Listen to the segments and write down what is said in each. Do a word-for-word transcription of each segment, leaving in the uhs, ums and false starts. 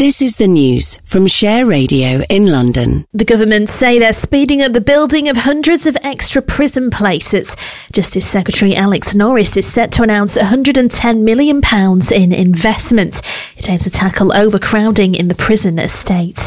This is the news from Share Radio in London. The government say they're speeding up the building of hundreds of extra prison places. Justice Secretary Alex Norris is set to announce one hundred ten million pounds in investment. It aims to tackle overcrowding in the prison estate.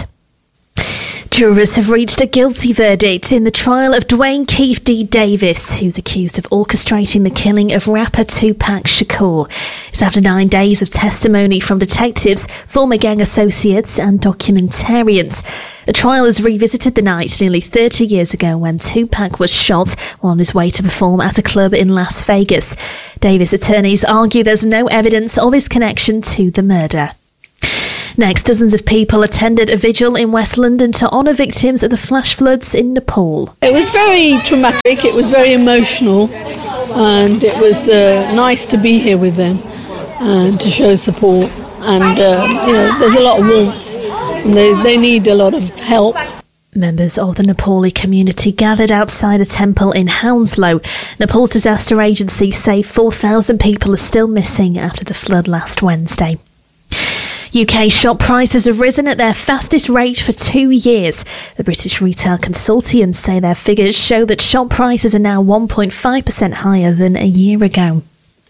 Jurors have reached a guilty verdict in the trial of Dwayne Keith D. Davis, who's accused of orchestrating the killing of rapper Tupac Shakur. It's after nine days of testimony from detectives, former gang associates and documentarians. The trial has revisited the night nearly thirty years ago when Tupac was shot while on his way to perform at a club in Las Vegas. Davis attorneys argue there's no evidence of his connection to the murder. Next, dozens of people attended a vigil in West London to honour victims of the flash floods in Nepal. It was very traumatic, it was very emotional, and it was uh, nice to be here with them and to show support. And, uh, you know, there's a lot of warmth, and they, they need a lot of help. Members of the Nepali community gathered outside a temple in Hounslow. Nepal's disaster agency say four thousand people are still missing after the flood last Wednesday. U K shop prices have risen at their fastest rate for two years. The British Retail Consortium say their figures show that shop prices are now one point five percent higher than a year ago.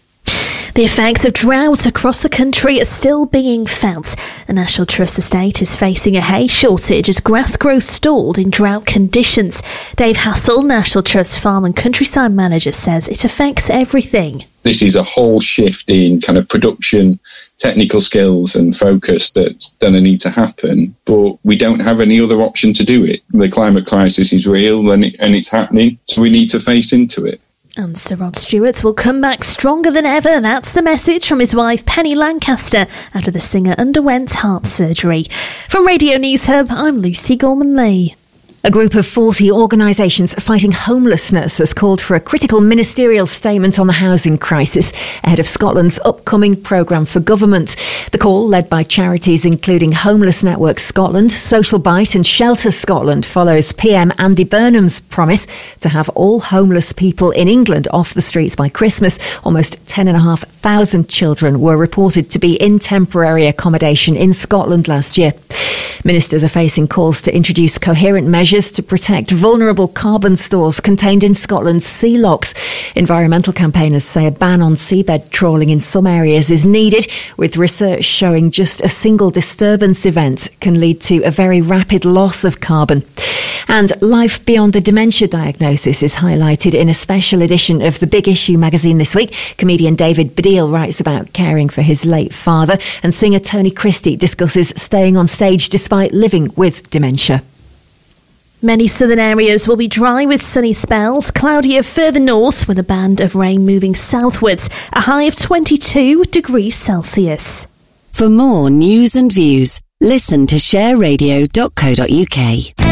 The effects of drought across the country are still being felt. The National Trust estate is facing a hay shortage as grass grows stalled in drought conditions. Dave Hassel, National Trust Farm and Countryside Manager, says it affects everything. This is a whole shift in kind of production, technical skills and focus that's going to need to happen, but we don't have any other option to do it. The climate crisis is real and, it, and it's happening, so we need to face into it. And Sir Rod Stewart will come back stronger than ever. That's the message from his wife Penny Lancaster after the singer underwent heart surgery. From Radio News Hub, I'm Lucy Gorman-Lee. A group of forty organisations fighting homelessness has called for a critical ministerial statement on the housing crisis ahead of Scotland's upcoming programme for government. The call, led by charities including Homeless Network Scotland, Social Bite and Shelter Scotland, follows P M Andy Burnham's promise to have all homeless people in England off the streets by Christmas. Almost ten thousand five hundred children were reported to be in temporary accommodation in Scotland last year. Ministers are facing calls to introduce coherent measures to protect vulnerable carbon stores contained in Scotland's sea locks. Environmental campaigners say a ban on seabed trawling in some areas is needed, with research showing just a single disturbance event can lead to a very rapid loss of carbon. And life beyond a dementia diagnosis is highlighted in a special edition of The Big Issue magazine this week. Comedian David Baddiel writes about caring for his late father, and singer Tony Christie discusses staying on stage despite living with dementia. Many southern areas will be dry with sunny spells, cloudier further north with a band of rain moving southwards, a high of twenty-two degrees Celsius. For more news and views, listen to share radio dot co dot uk.